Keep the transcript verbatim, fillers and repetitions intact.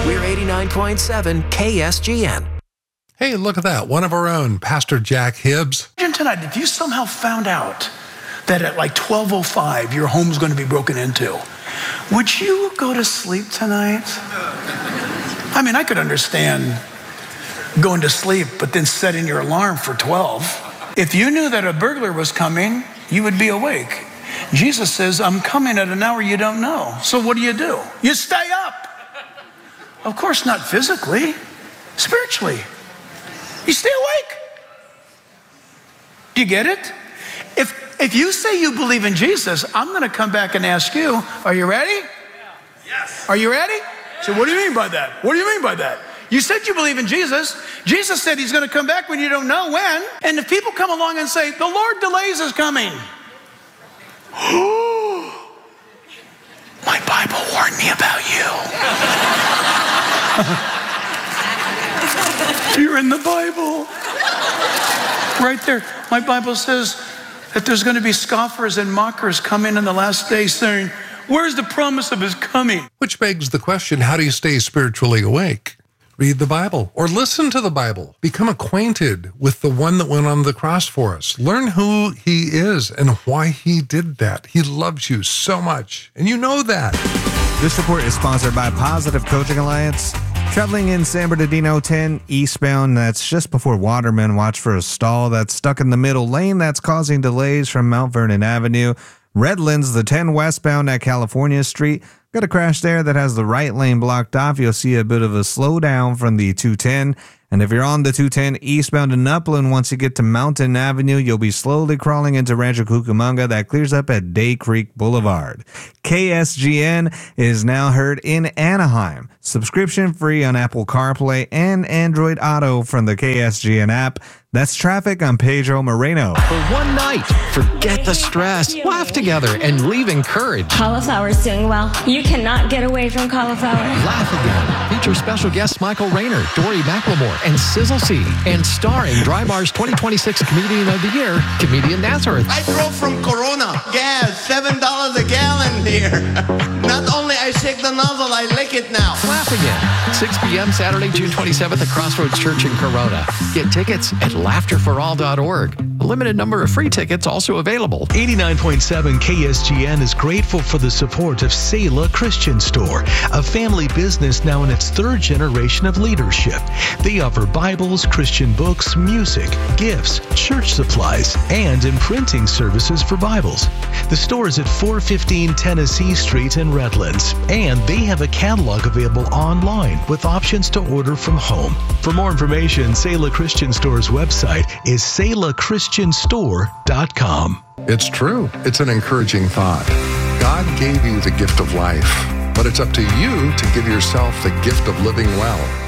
We're eighty-nine point seven K S G N. Hey, look at that. One of our own, Pastor Jack Hibbs. Imagine tonight, if you somehow found out that at like twelve oh five your home's going to be broken into, would you go to sleep tonight? I mean, I could understand going to sleep, but then setting your alarm for twelve. If you knew that a burglar was coming, you would be awake. Jesus says, I'm coming at an hour you don't know. So what do you do? You stay up. Of course, not physically, spiritually. You stay awake. Do you get it? If, if you say you believe in Jesus, I'm going to come back and ask you, are you ready? Yeah. Yes. Are you ready? So what do you mean by that? What do you mean by that? You said you believe in Jesus. Jesus said he's going to come back when you don't know when. And if people come along and say, the Lord delays his coming. My Bible warned me about you. You're in the Bible. Right there. My Bible says that there's going to be scoffers and mockers coming in the last days saying, where's the promise of his coming? Which begs the question, how do you stay spiritually awake? Read the Bible or listen to the Bible. Become acquainted with the one that went on the cross for us. Learn who he is and why he did that. He loves you so much, and you know that. This report is sponsored by Positive Coaching Alliance. Traveling in San Bernardino ten eastbound, that's just before Waterman. Watch for a stall that's stuck in the middle lane that's causing delays from Mount Vernon Avenue. Redlands, the ten westbound at California Street. Got a crash there that has the right lane blocked off. You'll see a bit of a slowdown from the two ten. And if you're on the two ten eastbound in Upland, once you get to Mountain Avenue, you'll be slowly crawling into Rancho Cucamonga. That clears up at Day Creek Boulevard. K S G N is now heard in Anaheim. Subscription free on Apple CarPlay and Android Auto from the K S G N app. That's traffic on Pedro Moreno. For one night, forget the stress, laugh together, and leave encouraged. Cauliflower's doing well. You cannot get away from cauliflower. Laugh Again. Feature special guests Michael Rayner, Dory McLemore, and Sizzle C. And starring Dry Bar's twenty twenty-six Comedian of the Year, Comedian Nazareth. I drove from Corona. Gas, seven dollars a gallon here. Not only I shake the nozzle, I lick it now. Laugh Again. six p.m. Saturday, June twenty-seventh at Crossroads Church in Corona. Get tickets at laughter for all dot org. A limited number of free tickets also available. eighty-nine point seven K S G N is grateful for the support of Selah Christian Store, a family business now in its third generation of leadership. They offer Bibles, Christian books, music, gifts, church supplies, and imprinting services for Bibles. The store is at four fifteen Tennessee Street in Redlands, and they have a catalog available online with options to order from home. For more information, Selah Christian Store's website is selah christian store dot com. It's true. It's an encouraging thought. God gave you the gift of life, but it's up to you to give yourself the gift of living well.